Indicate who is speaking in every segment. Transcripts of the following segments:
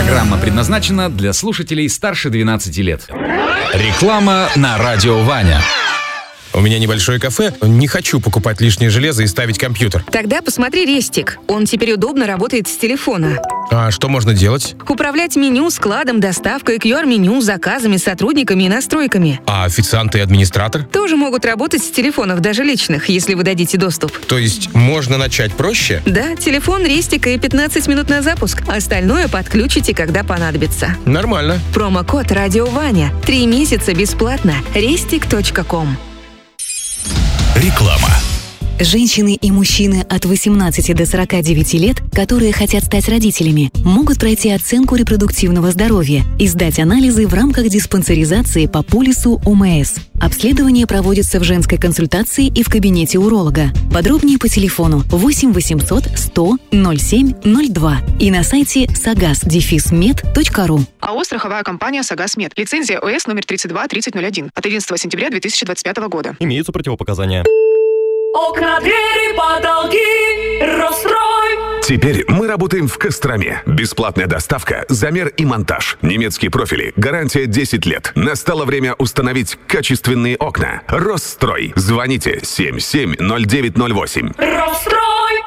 Speaker 1: Программа предназначена для слушателей старше 12 лет. Реклама на радио Ваня.
Speaker 2: У меня небольшое кафе, не хочу покупать лишнее железо и ставить компьютер.
Speaker 3: Тогда посмотри Рестик. Он теперь удобно работает с телефона.
Speaker 2: А что можно делать?
Speaker 3: Управлять меню, складом, доставкой, QR-меню, заказами, сотрудниками и настройками.
Speaker 2: А официант и администратор?
Speaker 3: Тоже могут работать с телефонов, даже личных, если вы дадите доступ.
Speaker 2: То есть можно начать проще?
Speaker 3: Да, телефон, Рестик и 15 минут на запуск. Остальное подключите, когда понадобится.
Speaker 2: Нормально.
Speaker 3: Промокод «Радио Ваня». 3 месяца бесплатно. Restic.com.
Speaker 4: Реклама.
Speaker 5: Женщины и мужчины от 18 до 49 лет, которые хотят стать родителями, могут пройти оценку репродуктивного здоровья и сдать анализы в рамках диспансеризации по полису ОМС. Обследование проводится в женской консультации и в кабинете уролога. Подробнее по телефону 8 800 100 07 02 и на сайте sagas-med.ru.
Speaker 6: АО «Страховая компания «Сагасмед». Лицензия ОС номер 323001 от 11 сентября 2025 года.
Speaker 7: Имеются противопоказания.
Speaker 8: Окна, двери, потолки, расстрой.
Speaker 4: Теперь мы работаем в Костроме. Бесплатная доставка, замер и монтаж. Немецкие профили, гарантия 10 лет. Настало время установить качественные окна. Росстрой. Звоните 770908.
Speaker 8: Расстрой.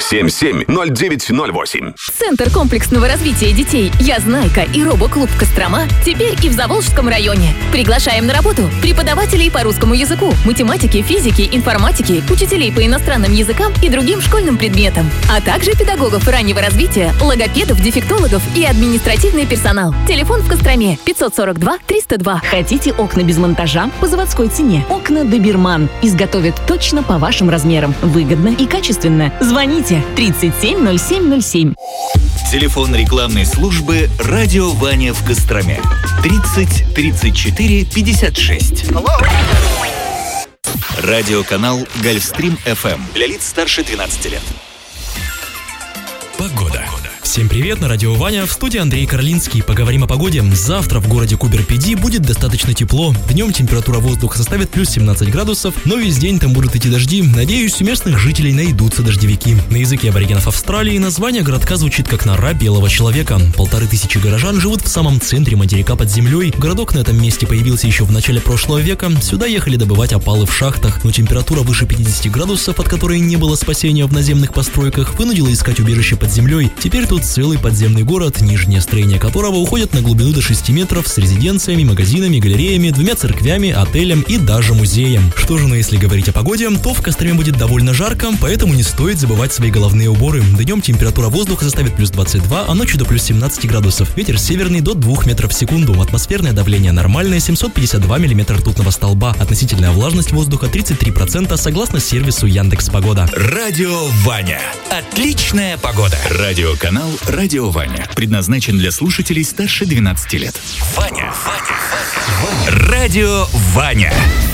Speaker 4: 770908.
Speaker 9: Центр комплексного развития детей «Язнайка» и робоклуб «Кострома» теперь и в Заволжском районе. Приглашаем на работу преподавателей по русскому языку, математике, физике, информатике, учителей по иностранным языкам и другим школьным предметам, а также педагогов раннего развития, логопедов, дефектологов и административный персонал. Телефон в Костроме 542 302.
Speaker 10: Хотите окна без монтажа по заводской цене? Окна Доберман изготовят точно по вашим размерам, выгодно и качественно. Звоните 370707.
Speaker 11: Телефон рекламной службы «Радио Ваня» в Костроме. 30 34 56. Радиоканал «Гольфстрим FM» для лиц старше 12 лет.
Speaker 12: Погода. Всем привет, на радио Ваня, в студии Андрей Карлинский. Поговорим о погоде. Завтра в городе Кубер-Педи будет достаточно тепло. Днем температура воздуха составит плюс 17 градусов, но весь день там будут идти дожди. Надеюсь, у местных жителей найдутся дождевики. На языке аборигенов Австралии название городка звучит как нора белого человека. 1500 горожан живут в самом центре материка под землей. Городок на этом месте появился еще в начале прошлого века. Сюда ехали добывать опалы в шахтах, но температура выше 50 градусов, от которой не было спасения в наземных постройках, вынудила искать убежище под землей. Теперь тут целый подземный город, нижнее строение которого уходит на глубину до 6 метров с резиденциями, магазинами, галереями, 2 церквями, отелем и даже музеем. Что же, но если говорить о погоде, то в Костроме будет довольно жарко, поэтому не стоит забывать свои головные уборы. Днем температура воздуха составит плюс 22, а ночью до плюс 17 градусов. Ветер северный до 2 метров в секунду. Атмосферное давление нормальное, 752 миллиметра ртутного столба. Относительная влажность воздуха 33% согласно сервису Яндекс.Погода.
Speaker 11: Радио Ваня. Отличная погода. Радиоканал «Радио Ваня» предназначен для слушателей старше 12 лет. Ваня. Радио Ваня.